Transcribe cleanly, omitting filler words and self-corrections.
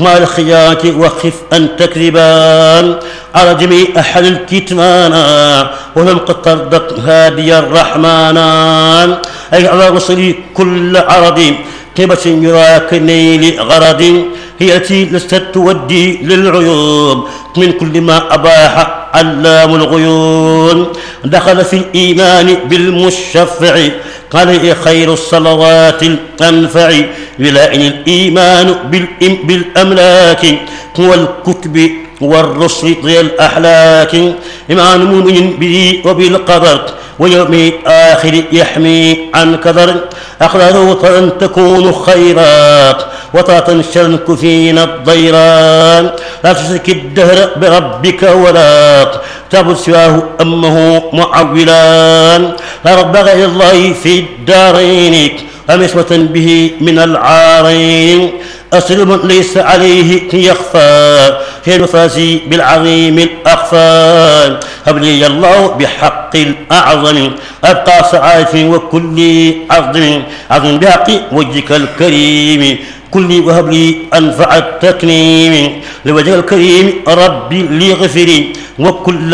مع الخيانة وخف أن تكذبان على جميع أحد الكتمانا ولم قد ترضت هادي الرحمانا أي على رسلي كل عرض طيبة يراك نيل غرض هي التي لست تودي للعيوب من كل ما أباح علام الغيون دخل في الإيمان بالمشفع قال خير الصلوات الأنفع ولائن الإيمان بالأملاك والكتب والرسل ذي الأحلاك إيمان مؤمن به وبالقدر ويوم الآخر يحمي عن كدر أقدر أن تكون خيرات وتنشرك فينا الضيران لا تشرك الدهر بربك ولا تعبد سواه أمه معولان لا رب غير الله في الدارين أمسوة به من العارين أسر من ليس عليه يخفى في المفازي بالعظيم الأخفى هب لي الله بحق الأعظم أبقى سعادة وكل عظم بحق وجهك الكريم كلي وهب لي أنفع التكريم لوجه الكريم ربي لي غفري وكل